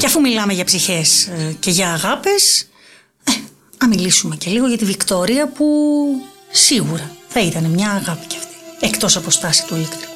Και αφού μιλάμε για ψυχές και για αγάπες, να μιλήσουμε και λίγο για τη Βικτόρια, που σίγουρα θα ήταν μια αγάπη κι αυτή, εκτός από στάση του ηλεκτρικού.